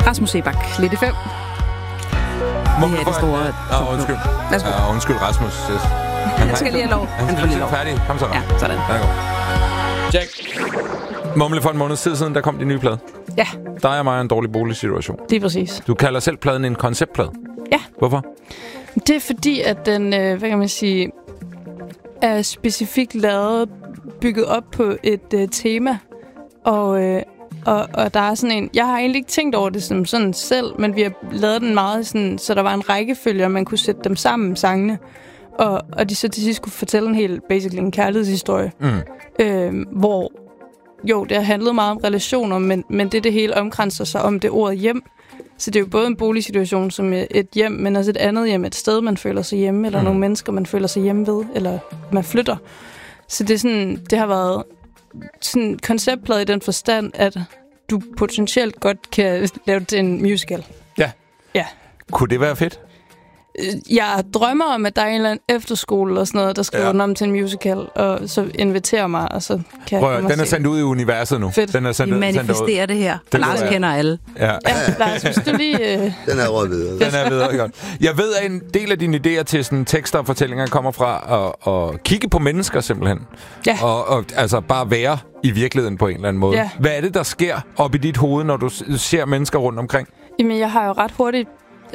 Rasmus Sebak, lidt i 5. Det er det store... Undskyld. Værsgo. Undskyld, Rasmus. Jeg skal lige have lov. Han får lige lov. Færdig. Kom så. Ja, sådan. Jack. Mumle, for en måned siden, der kom din nye plade. Ja. Dig og mig er en dårlig boligsituation. Det er præcis. Du kalder selv pladen en konceptplade. Ja. Hvorfor? Det er fordi, at den, hvad kan man sige, er specifikt lavet, bygget op på et tema. Og der er sådan en... Jeg har egentlig ikke tænkt over det som sådan selv, men vi har lavet den meget sådan, så der var en rækkefølge, og man kunne sætte dem sammen, sangene. Og de så til sidst kunne fortælle en helt, basically en kærlighedshistorie. Hvor... Jo, det har handlet meget om relationer, men det hele omkranser sig om det ord hjem. Så det er jo både en boligsituation som et hjem, men også et andet hjem, et sted, man føler sig hjemme, eller nogle mennesker, man føler sig hjemme ved, eller man flytter. Så det er sådan, det har været sådan en konceptplade i den forstand, at du potentielt godt kan lave det til en musical. Ja. Ja. Kunne det være fedt? Jeg drømmer om, at der er en eller anden efterskole eller sådan noget, der skriver den om til en musical, og så inviterer mig, og så kan jeg den er sendt ud i universet nu. Fedt. Den er sendt, Vi manifesterer det her. Lars kender alle. Ja, Lars, hvis du lige... Den er råd videre. Den er videre godt. Jeg ved, at en del af dine idéer til sådan tekster og fortællinger kommer fra at kigge på mennesker simpelthen. Ja. Og altså bare være i virkeligheden på en eller anden måde. Ja. Hvad er det, der sker op i dit hoved, når du ser mennesker rundt omkring? Jamen, jeg har jo ret hurtigt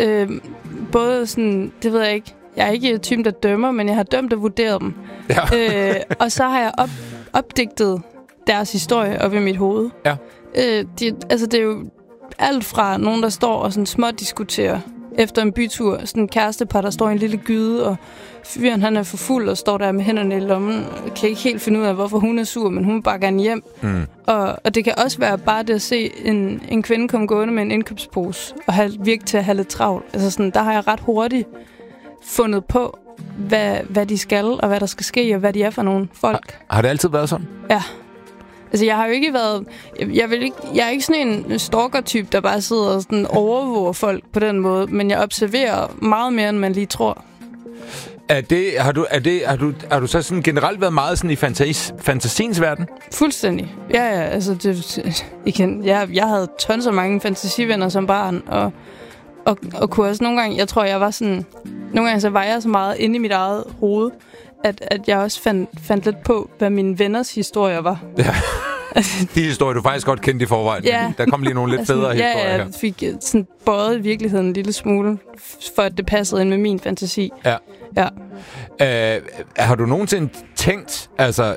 både sådan, det ved jeg ikke, jeg er ikke typen, der dømmer, men jeg har dømt og vurderet dem. Ja. Og så har jeg opdigtet deres historie op i mit hoved. Ja. Det er jo alt fra nogen, der står og sådan smådiskuterer efter en bytur. Sådan en kærestepar, der står i en lille gyde, og fyren han er for fuld og står der med hænderne i lommen. Kan ikke helt finde ud af, hvorfor hun er sur, men hun vil bare gerne hjem. Og det kan også være bare det at se en kvinde komme gående med en indkøbspose og virke til at have lidt travlt. Altså sådan, der har jeg ret hurtigt fundet på, hvad de skal, og hvad der skal ske, og hvad de er for nogle folk. Har det altid været sådan? Ja. Altså, jeg har jo ikke været... Jeg er ikke sådan en stalker-type, der bare sidder og sådan overvåger folk på den måde, men jeg observerer meget mere, end man lige tror. Har du så sådan generelt været meget sådan i fantasiens verden? Fuldstændig. Ja, altså jeg havde tons af mange fantasivenner som barn, og kunne også nogle gange, jeg tror, jeg var sådan... Nogle gange så var jeg så meget inde i mit eget hoved, at jeg også fandt lidt på, hvad mine venners historier var. Ja. De historier, du faktisk godt kendte i forvejen. Ja. Der kom lige nogle lidt bedre historier her. Ja, jeg fik sådan bøjet i virkeligheden en lille smule, for at det passede ind med min fantasi. Ja. Ja. Har du nogensinde tænkt, altså,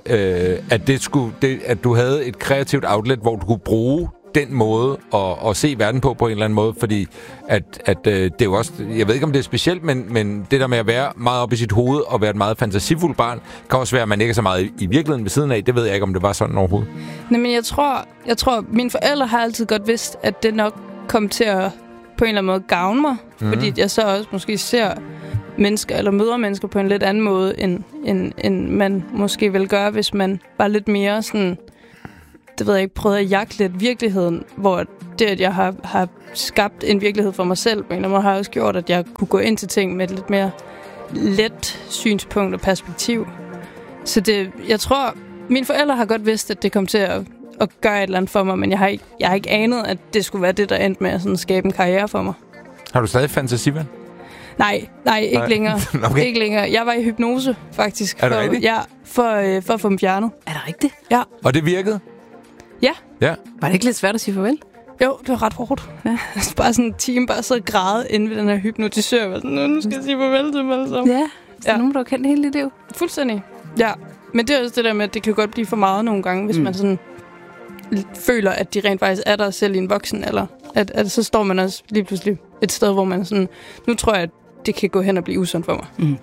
at du havde et kreativt outlet, hvor du kunne bruge den måde at se verden på en eller anden måde? Fordi at det er jo også, jeg ved ikke, om det er specielt, men det der med at være meget oppe i sit hoved og være et meget fantasifuldt barn, kan også være, at man ikke er så meget i virkeligheden ved siden af. Det ved jeg ikke, om det var sådan overhovedet. Nej, men jeg tror, mine forældre har altid godt vidst, at det nok kom til at på en eller anden måde gavne mig. Fordi jeg så også måske ser mennesker, eller møder mennesker på en lidt anden måde, end man måske ville gøre, hvis man var lidt mere sådan... Det ved jeg ikke, prøvet at jagte lidt virkeligheden, hvor det, at jeg har skabt en virkelighed for mig selv, på en eller anden måde, har også gjort, at jeg kunne gå ind til ting med et lidt mere let synspunkt og perspektiv. Så jeg tror, mine forældre har godt vidst, at det kom til at gøre et eller andet for mig, men jeg har ikke anet, at det skulle være det, der endte med at sådan skabe en karriere for mig. Har du stadig fantasiven? Nej, ikke længere. Okay. Ikke længere. Jeg var i hypnose, faktisk. Er det rigtigt? Ja, for at få dem fjernet. Er det rigtigt? Ja. Og det virkede? Ja. Var det ikke lidt svært at sige farvel? Jo, det var ret hårdt. Ja. Bare sådan en time, bare så græde inde ved den her hypnotisør. Var sådan, nu skal jeg sige farvel til mig alle sammen. Ja, så nogen, du har kendt hele dit liv. Fuldstændig. Ja, men det er også det der med, at det kan godt blive for meget nogle gange, hvis man sådan føler, at de rent faktisk er der selv i en voksen alder. At så står man også lige pludselig et sted, hvor man sådan, nu tror jeg, at det kan gå hen og blive usundt for mig.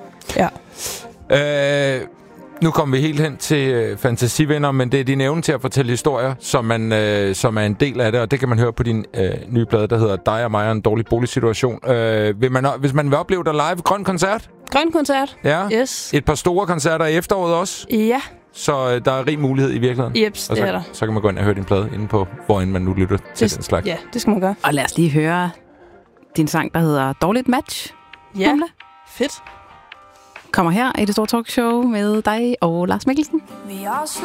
Ja. Nu kommer vi helt hen til fantasivenner, men det er din evne til at fortælle historier, som er en del af det, og det kan man høre på din nye plade, der hedder Dig og mig og en dårlig boligsituation. Hvis man vil opleve dig live, Grøn Koncert? Grøn Koncert, ja. Yes. Et par store koncerter i efteråret også? Ja. Så der er rig mulighed i virkeligheden? Jeps, det er der. Så kan man gå ind og høre din plade inde på, hvor end man nu lytter til den slags. Ja, det skal man gøre. Og lad os lige høre din sang, der hedder Dårligt Match. Ja, Humle. Fedt. Kommer her i det store talkshow med dig og Lars Mikkelsen.